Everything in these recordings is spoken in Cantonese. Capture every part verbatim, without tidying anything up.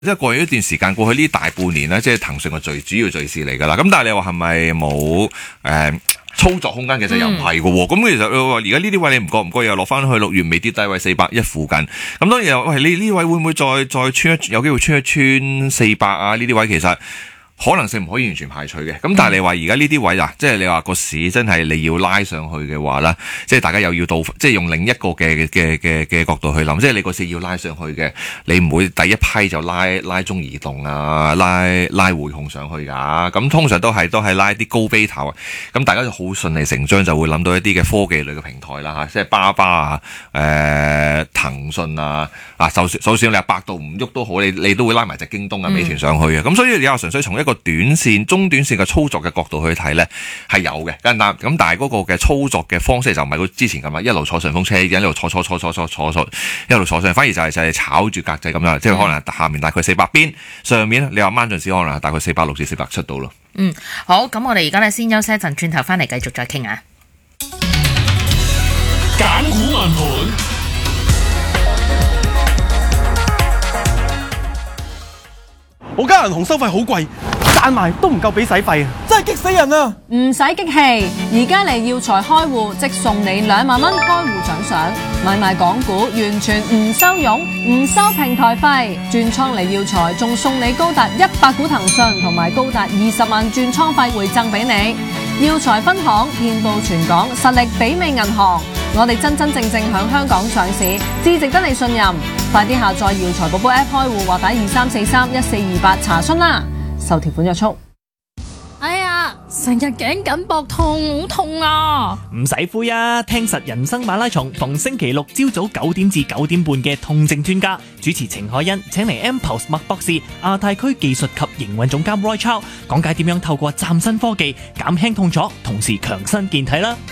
即係過去一段時間，過去呢大半年咧，即係騰訊嘅最主要敘事嚟㗎啦。咁但係你話係咪冇誒操作空間？其實又唔係㗎喎。咁、嗯、其實你話而家呢啲位你唔覺唔覺又落翻去六月尾啲低位四百一附近。咁當然又喂，你呢位會唔會再再穿一有機會穿一穿四百啊？呢啲位其實可能性唔可以完全排除嘅，咁但係你話而家呢啲位啊，即係你話個市真係你要拉上去嘅話啦，即係大家又要到，即係用另一個嘅嘅嘅嘅角度去諗，即係你個市要拉上去嘅，你唔會第一批就拉拉中移動啊，拉拉匯控上去㗎，咁通常都係都係拉啲高 beta 啊，咁大家就好順理成章就會諗到一啲嘅科技類嘅平台啦嚇，即係巴巴啊、誒、呃、騰訊啊，啊就算就算你話百度唔喐都好，你你都會拉埋隻京東啊、美團上去嘅，咁、嗯、所以你話純粹從一個短線、中短線嘅操作嘅角度去睇咧，係有嘅，咁但咁但係嗰個嘅操作嘅方式就唔係佢之前咁啊，一路坐順風車，一路坐坐坐坐坐坐坐，一路坐上，反而就係就係炒住格仔咁樣，即係可能下面大概四百邊，上面你話掹陣時可能大概四百六至四百七度咯。 嗯，好，咁我哋而家咧先休息一陣，轉頭翻嚟繼續再傾啊。 揀股問盤。 我間銀行收費好貴，賺埋都唔夠俾使費啊！真係激死人啊！ 唔使激氣，而家嚟耀才開戶，即送你兩萬蚊開戶獎賞，買賣港股完全唔收佣，唔收平台費，轉倉嚟耀才仲送你高達一百股騰訊同埋高達二十萬轉倉費回贈俾你。耀才分行遍佈全港，實力媲美銀行，我哋真真正正響香港上市，至值得你信任。快啲下載耀才寶寶 App 開戶或打二三四三一四二八查詢啦。受條款約束。 哎呀，成日頸緊膊痛，好痛啊！ 唔使灰啊，聽實人生馬拉松，逢星期六朝早九點至九點半嘅痛症專家主持程海欣，請嚟 M-Pulse 麥博士、亞太區技術及營運總監 Roy Chow 講解點樣透過嶄新科技減輕痛楚，同時強身健體啦。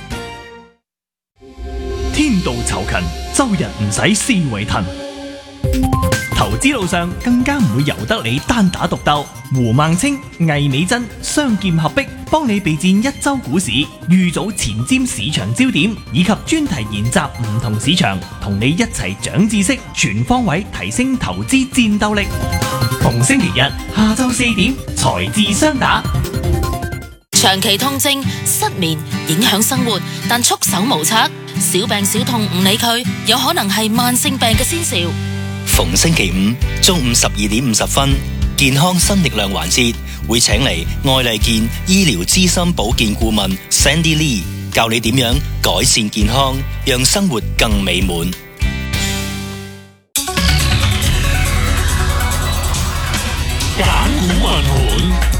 天道酬勤，周日唔使思維騰。投資路上更加唔會由得你單打獨鬥，胡孟青、魏美珍雙劍合璧，幫你備戰一周股市，預早前瞻市場焦點，以及專題研習唔同市場，同你一齊長知識，全方位提升投資戰鬥力。逢星期日下晝四點，財智雙打。 長期痛症、失眠影響生活，但束手無策，小病小痛唔理佢，有可能係慢性病嘅先兆。 逢星期五中午十二點五十分，健康新力量環節會請嚟愛麗健醫療資深保健顧問 Sandy Lee 教你點樣改善健康，讓生活更美滿。 揀股問盤。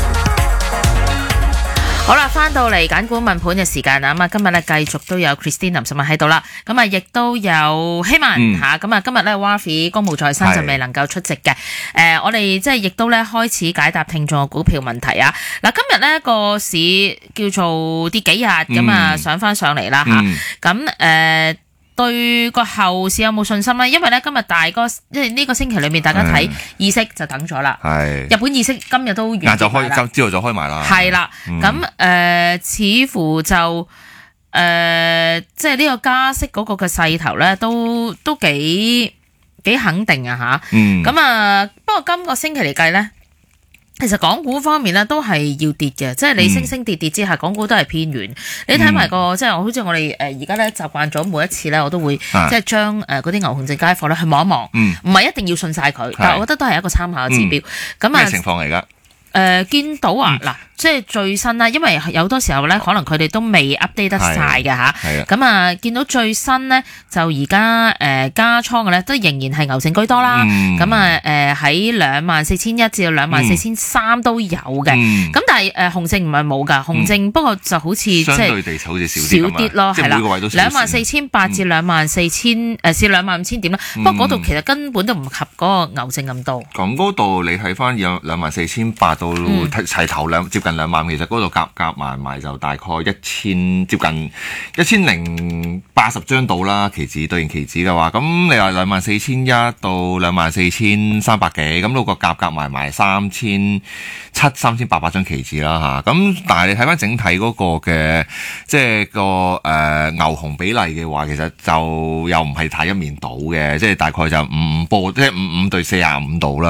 好啦，翻到嚟揀股問盤嘅時間啦，咁啊今日咧繼續都有 Christine 林十萬喺度啦，咁啊亦都有希文吓，咁啊今日咧 Wafi 公務在身就未能夠出席嘅，誒、呃、我哋即係亦都咧開始解答聽眾嘅股票問題啊，嗱今日咧個市叫做跌幾日，咁啊上翻上嚟啦吓，咁誒。呃對個後市有冇信心咧？因為咧今日大個，即係呢個星期裏面，大家睇議息就等咗啦。係日本議息今日都完結埋啦， 朝頭早開埋啦。係啦， 咁誒、呃、似乎就誒、呃、即係呢個加息嗰個嘅勢頭咧，都都幾幾肯定啊吓。嗯。咁啊，不過今個星期嚟計咧。其實港股方面咧都係要跌嘅，即係你升升跌跌之下，港股都係偏軟。你睇埋個即係好似我哋誒而家咧習慣咗每一次咧，我都會即係將誒嗰啲牛熊證街貨咧去望一望，唔係一定要信晒佢，但係我覺得都係一個參考嘅指標。咁啊咩情況嚟㗎？ 誒見到啊嗱。即係最新啦，因為有好多時候咧，可能佢哋都未 update 得晒嘅吓。咁啊，見到最新咧，就而家誒加倉嘅咧，都仍然係牛證居多啦。咁啊誒喺兩萬四千一至到兩萬四千三都有嘅。咁、嗯、但係誒熊證唔係冇㗎，熊證不過就好似即係相對地好似少啲咯，係啦。兩萬四千八至兩萬四千誒至兩萬五千點啦。不過嗰度其實根本都唔及嗰個牛證咁多。咁嗰度你睇翻有兩萬四千八到齊頭兩接近兩萬，其實嗰度夾夾埋埋就大概一千接近一千零八十張到啦，期指對應期指嘅話，咁你話兩萬四千一到兩萬四千三百幾，咁嗰個夾夾埋埋三千七三千八百張期指啦嚇，咁但係你睇翻整體嗰個嘅即係個誒、呃、牛熊比例嘅話，其實就又唔係太一面倒嘅，即係大概就五五波，即係五五對四十五度啦。